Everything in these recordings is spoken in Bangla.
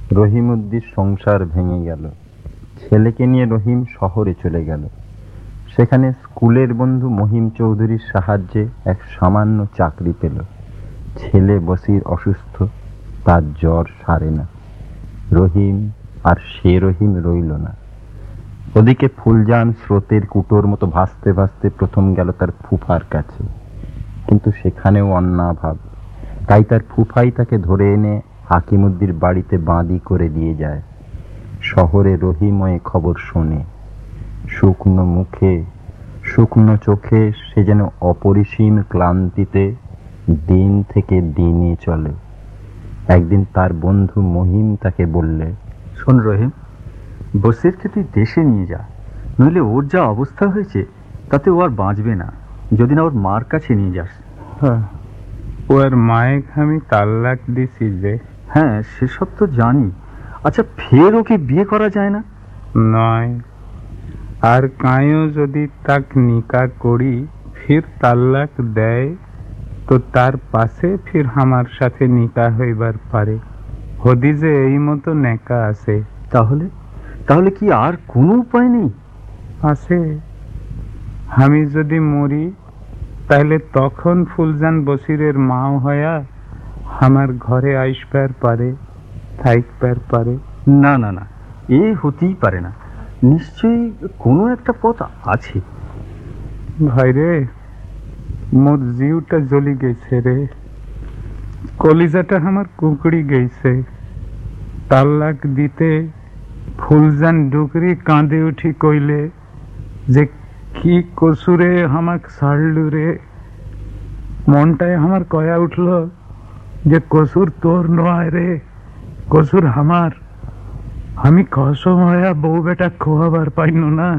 রহিমউদ্দির সংসার ভেঙে গেল। ছেলেকে নিয়ে রহিম শহরে চলে গেল। সেখানে স্কুলের বন্ধু মহিম চৌধুরীর সাহায্যে এক সামান্য চাকরি পেল। ছেলে বসির অসুস্থ, তার জ্বর সারে না। রহিম আর সে রহিম রইল না। ওদিকে ফুলজান স্রোতের কুটোর মতো ভাসতে ভাসতে প্রথম গেল তার ফুফার কাছে, কিন্তু সেখানেও অন্নাভাব। তাই তার ফুফাই তাকে ধরে এনে হাকিমুদ্দির বাড়িতে বাঁধি করে দিয়ে যায়। শহরে রহিমও এ খবর শোনে। শুকনো মুখে, শুকনো চোখে সে যেন অপরিসীম ক্লান্তিতে দিন থেকে দিনে চলে। একদিন তার বন্ধু মহিম তাকে বললে, শোন রহিম, বসিরকে তুই দেশে নিয়ে যা, নইলে ওর যা অবস্থা হয়েছে তাতে ও আর বাঁচবে না। যদি না ওর মার কাছে নিয়ে যাস। ওর মায়ের আমি তাল্লাক দিছি যে। হ্যাঁ, সেসব তো জানি। আচ্ছা, ফের ওকে বিয়ে করা যায় না? নয়, আর কাঁয়ও যদি তাক নিকা করি ফির তাল্লাক দেয় তো তার পাশে ফির আমার সাথে নিকা হইবার পারে। হদিজে এই মতো নেকা আছে। তাহলে তাহলে কি আর কোনো উপায় নেই? আছে। আমি যদি মরি তাহলে তখন ফুলজান বসিরের মাও হয়া আমার ঘরে আইসবার পারে, থাকবার পারে। না না না, এ হতেই পারে না। নিশ্চয়ই কোনো একটা পথ আছে। ভাইরে, মোর জিউটা জ্বলি গেছে রে, কলিজাটা আমার কুকড়ি গেছে। তাল্লাক দিতে ফুলজান ডুকরি কাঁদে উঠি কইলে যে কি কসুরে আমাক ছাড়লু রে। মনটায় আমার কয়া উঠল যে কসুর তোর নয় রে, কসুর আমার। আমি কসম হয়া বউ বেটা খোয়াবার পাইন না।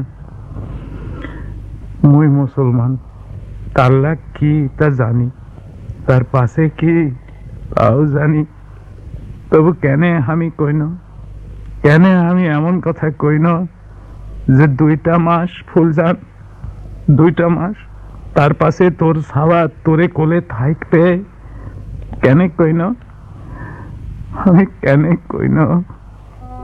মুই মুসলমান, তাল্লাক কি তা জানি, তার পাশে কি তাও জানি। তবু কেনে আমি কইন, কেনে আমি এমন কথা কইন যে 2টা মাস ফুলজান, 2টা মাস তার পাশে তোর ছাওয়া তোরে কোলে থাকতে কেনে কইন, আমি কেনে কইন।